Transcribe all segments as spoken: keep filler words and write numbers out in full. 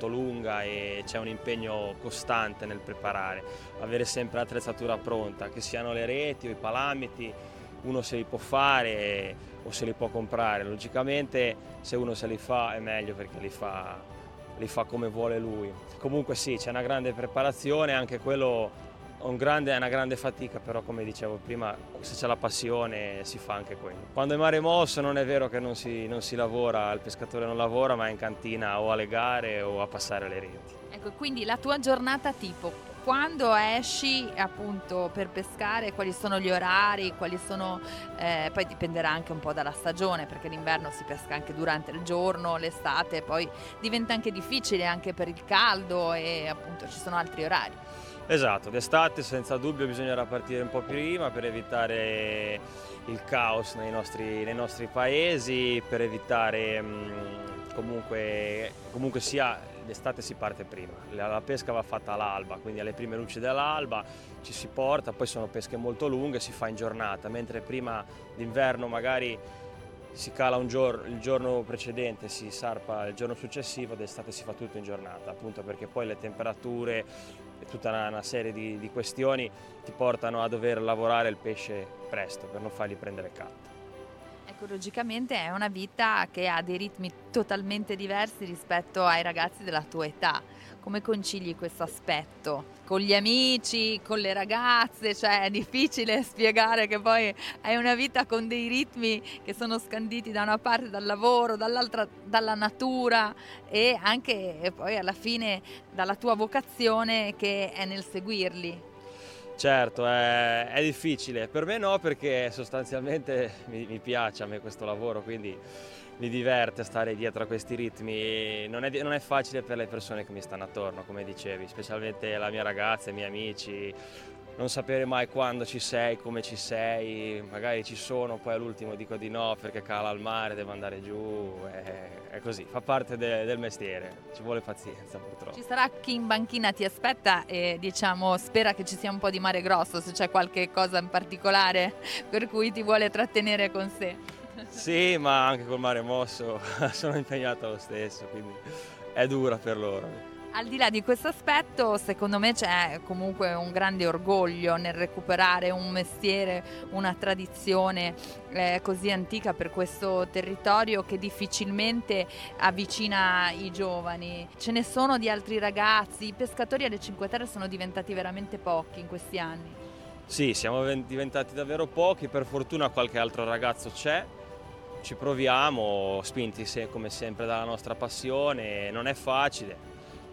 molto lunga e c'è un impegno costante nel preparare, avere sempre l'attrezzatura pronta, che siano le reti o i palamiti, uno se li può fare o se li può comprare. Logicamente se uno se li fa è meglio perché li fa, li fa come vuole lui. Comunque sì, c'è una grande preparazione, anche quello un grande, è una grande fatica, però come dicevo prima, se c'è la passione si fa anche quello. Quando è mare mosso non è vero che non si, non si lavora, il pescatore non lavora, ma è in cantina o alle gare o a passare le reti. Ecco, quindi la tua giornata tipo, quando esci appunto per pescare, quali sono gli orari, quali sono, eh, poi dipenderà anche un po' dalla stagione, perché l'inverno si pesca anche durante il giorno, l'estate poi diventa anche difficile anche per il caldo e appunto ci sono altri orari. Esatto, d'estate senza dubbio bisognerà partire un po' prima per evitare il caos nei nostri, nei nostri paesi, per evitare mh, comunque, comunque sia, d'estate si parte prima, la, la pesca va fatta all'alba, quindi alle prime luci dell'alba ci si porta, poi sono pesche molto lunghe, si fa in giornata, mentre prima d'inverno magari si cala un giorno, il giorno precedente, si sarpa il giorno successivo, d'estate si fa tutto in giornata, appunto perché poi le temperature e tutta una, una serie di, di questioni ti portano a dover lavorare il pesce presto per non fargli prendere catto. Ecco, logicamente è una vita che ha dei ritmi totalmente diversi rispetto ai ragazzi della tua età. Come concili questo aspetto? Con gli amici, con le ragazze? Cioè è difficile spiegare che poi hai una vita con dei ritmi che sono scanditi da una parte dal lavoro, dall'altra dalla natura e anche e poi alla fine dalla tua vocazione che è nel seguirli. Certo, è, è difficile, per me no perché sostanzialmente mi, mi piace a me questo lavoro, quindi mi diverte stare dietro a questi ritmi. Non è, non è facile per le persone che mi stanno attorno, come dicevi, specialmente la mia ragazza, i miei amici, non sapere mai quando ci sei, come ci sei, magari ci sono, poi all'ultimo dico di no perché cala il mare, devo andare giù, è, è così, fa parte de, del mestiere, ci vuole pazienza purtroppo. Ci sarà chi in banchina ti aspetta e diciamo spera che ci sia un po' di mare grosso, se c'è qualche cosa in particolare per cui ti vuole trattenere con sé. Sì, ma anche col mare mosso sono impegnato lo stesso, quindi è dura per loro. Al di là di questo aspetto, secondo me c'è comunque un grande orgoglio nel recuperare un mestiere, una tradizione eh, così antica per questo territorio che difficilmente avvicina i giovani. Ce ne sono di altri ragazzi, i pescatori alle Cinque Terre sono diventati veramente pochi in questi anni. Sì, siamo ven- diventati davvero pochi, per fortuna qualche altro ragazzo c'è, ci proviamo, spinti se- come sempre dalla nostra passione, non è facile,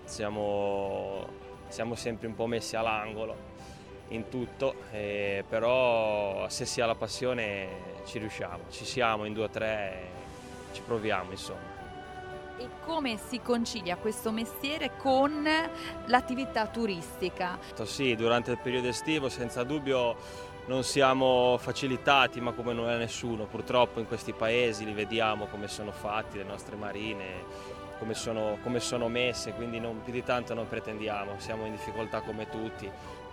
siamo, siamo sempre un po' messi all'angolo in tutto, eh, però se si ha la passione ci riusciamo, ci siamo in due o tre, e ci proviamo insomma. E come si concilia questo mestiere con l'attività turistica? Sì, durante il periodo estivo senza dubbio non siamo facilitati, ma come non è nessuno, purtroppo in questi paesi li vediamo come sono fatti, le nostre marine, come sono, come sono messe, quindi non, più di tanto non pretendiamo, siamo in difficoltà come tutti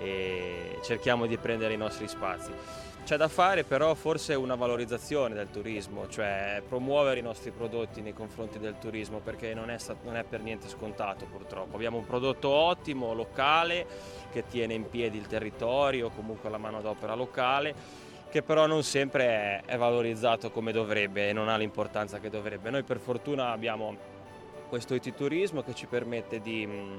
e cerchiamo di prendere i nostri spazi. C'è da fare però forse una valorizzazione del turismo, cioè promuovere i nostri prodotti nei confronti del turismo perché non è, non è per niente scontato purtroppo. Abbiamo un prodotto ottimo, locale, che tiene in piedi il territorio, comunque la manodopera locale, che però non sempre è, è valorizzato come dovrebbe e non ha l'importanza che dovrebbe. Noi per fortuna abbiamo questo I T turismo che ci permette di mh,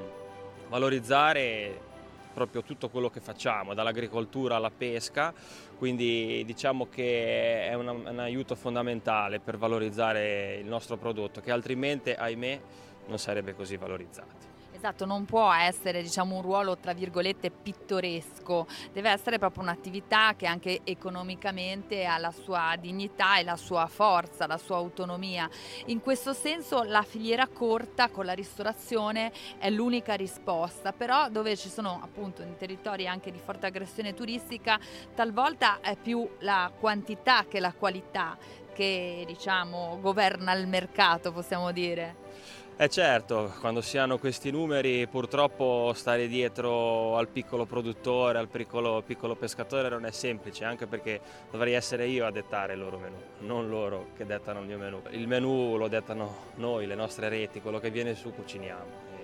valorizzare proprio tutto quello che facciamo, dall'agricoltura alla pesca, quindi diciamo che è una, un aiuto fondamentale per valorizzare il nostro prodotto, che altrimenti, ahimè, non sarebbe così valorizzato. Esatto, non può essere, diciamo, un ruolo tra virgolette pittoresco, deve essere proprio un'attività che anche economicamente ha la sua dignità e la sua forza, la sua autonomia. In questo senso la filiera corta con la ristorazione è l'unica risposta, però dove ci sono appunto in territori anche di forte aggressione turistica, talvolta è più la quantità che la qualità che diciamo governa il mercato, possiamo dire. Eh certo, quando si hanno questi numeri purtroppo stare dietro al piccolo produttore, al piccolo, piccolo pescatore non è semplice, anche perché dovrei essere io a dettare il loro menù, non loro che dettano il mio menù. Il menù lo dettano noi, le nostre reti, quello che viene su cuciniamo.